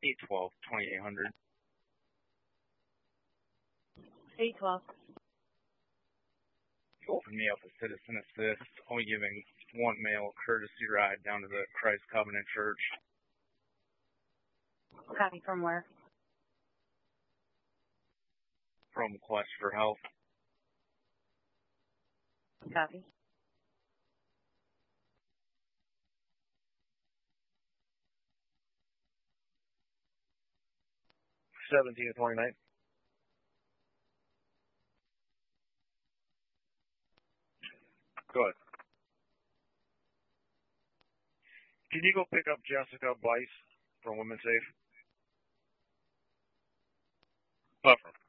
812-2800. 812. Open me up a citizen assist. Only giving one male courtesy ride down to the Christ Covenant Church. Copy. From where? From Quest for Health. Copy. to 29. Go ahead. Can you go pick up Jessica Bice from Women's Safe? Buffer.